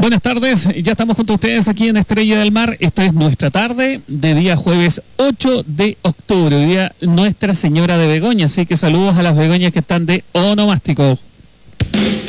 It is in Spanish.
Buenas tardes, ya estamos junto a ustedes aquí en Estrella del Mar. Esto es nuestra tarde de día jueves 8 de octubre. Hoy día Nuestra Señora de Begoña, así que saludos a las Begoñas que están de onomástico.